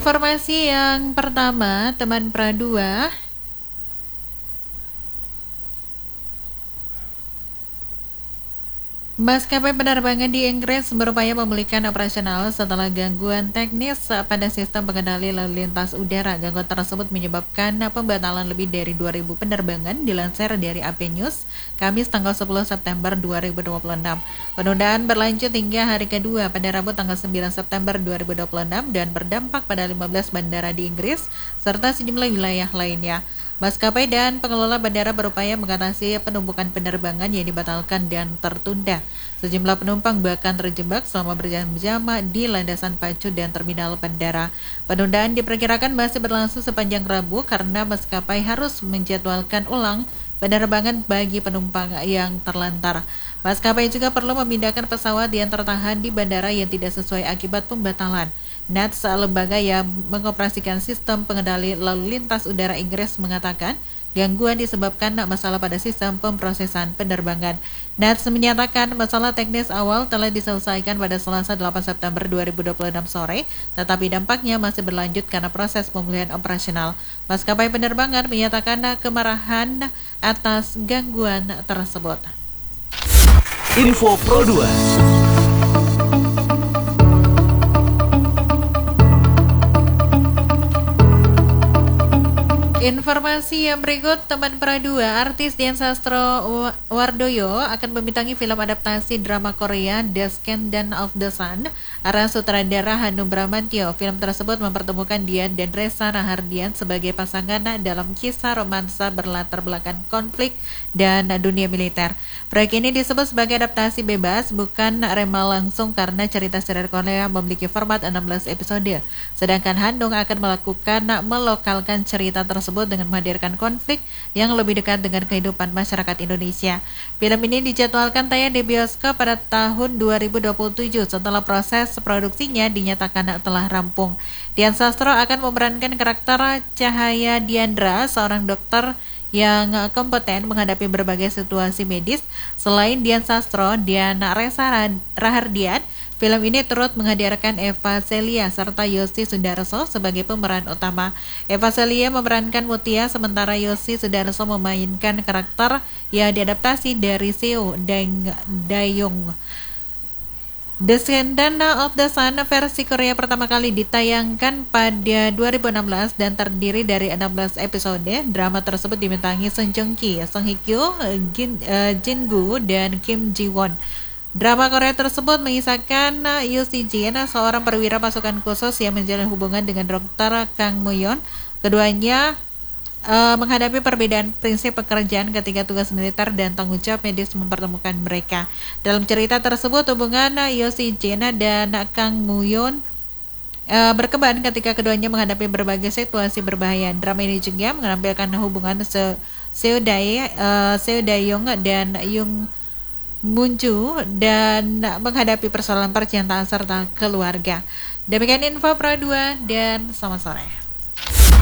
Informasi yang pertama, teman Pradua. Maskapai penerbangan di Inggris berupaya memulihkan operasional setelah gangguan teknis pada sistem pengendali lalu lintas udara. Gangguan tersebut menyebabkan pembatalan lebih dari 2.000 penerbangan, dilansir dari AP News, Kamis tanggal 10 September 2026. Penundaan berlanjut hingga hari kedua pada Rabu tanggal 9 September 2026 dan berdampak pada 15 bandara di Inggris serta sejumlah wilayah lainnya. Maskapai dan pengelola bandara berupaya mengatasi penumpukan penerbangan yang dibatalkan dan tertunda. Sejumlah penumpang bahkan terjebak selama berjam-jam di landasan pacu dan terminal bandara. Penundaan diperkirakan masih berlangsung sepanjang Rabu karena maskapai harus menjadwalkan ulang penerbangan bagi penumpang yang terlantar. Maskapai juga perlu memindahkan pesawat yang tertahan di bandara yang tidak sesuai akibat pembatalan. NATS, lembaga yang mengoperasikan sistem pengendali lalu lintas udara Inggris, mengatakan gangguan disebabkan masalah pada sistem pemrosesan penerbangan. NATS menyatakan masalah teknis awal telah diselesaikan pada Selasa 8 September 2026 sore, tetapi dampaknya masih berlanjut karena proses pemulihan operasional. Maskapai penerbangan menyatakan kemarahan atas gangguan tersebut. Info Pro 2. Informasi yang berikut, teman Pradua, artis Dian Sastrowardoyo akan membintangi film adaptasi drama Korea The Scandal of the Sun, arah sutradara Hanung Bramantyo. Film tersebut mempertemukan Dian dan Reza Rahardian sebagai pasangan dalam kisah romansa berlatar belakang konflik dan dunia militer. Proyek ini disebut sebagai adaptasi bebas, bukan rema langsung karena cerita serial Korea memiliki format 16 episode. Sedangkan Hanung akan melokalkan cerita tersebut dengan menghadirkan konflik yang lebih dekat dengan kehidupan masyarakat Indonesia. Film ini dijadwalkan tayang di bioskop pada tahun 2027 setelah proses produksinya dinyatakan telah rampung. Dian Sastro akan memerankan karakter Cahaya Diandra, seorang dokter yang kompeten menghadapi berbagai situasi medis. Selain Dian Sastro dan Reza Rahardian, film ini turut menghadirkan Eva Celia serta Yosi Sudarso sebagai pemeran utama. Eva Celia memerankan Mutia, sementara Yosi Sudarso memainkan karakter yang diadaptasi dari Seo Dayong. The Scandal of the Sun versi Korea pertama kali ditayangkan pada 2016 dan terdiri dari 16 episode. Drama tersebut dibintangi Song Joong Ki, Song Hye Kyo, Jin Gu, dan Kim Ji Won. Drama Korea tersebut mengisahkan Yoo Si Jin, seorang perwira pasukan khusus yang menjalin hubungan dengan Dr. Kang Moyon. Keduanya menghadapi perbedaan prinsip pekerjaan ketika tugas militer dan tanggung jawab medis mempertemukan mereka. Dalam cerita tersebut, hubungan Yoo Si Jin dan Kang Moyon berkembang ketika keduanya menghadapi berbagai situasi berbahaya. Drama ini juga menampilkan hubungan Seo Dayong dan Yung Munju dan menghadapi persoalan percintaan serta keluarga. Demikian info Pro 2 dan selamat sore.